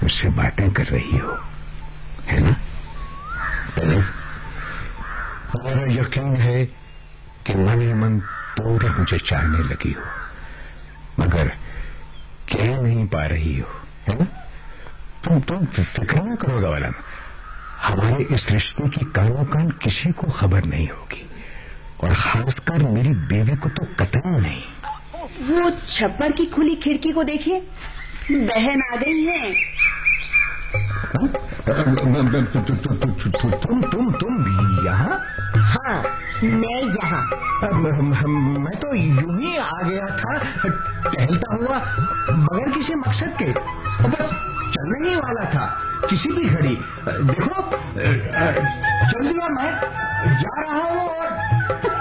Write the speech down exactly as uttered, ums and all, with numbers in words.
मुझसे बातें कर रही हो, है ना? मेरा यकीन है कि मन ही मन तो भी मुझे चाहने लगी हो, मगर कह नहीं पा रही हो, है ना? तुम तुम फिक्र न करो गवालम, हमारे इस रिश्ते की कानो कान किसी को खबर नहीं होगी, और खासकर मेरी बीवी को तो कतई नहीं। वो छप्पर की खुली खिड़की को देखिए, बहन आ गई है। तुम तुम तुम भी यहाँ? हाँ, मैं यहाँ। मैं तो यूं ही आ गया था टहलता हुआ, बगैर किसी मकसद के, बस चलने ही वाला था किसी भी घड़ी। देखो चल दिया, मैं जा रहा हूँ। और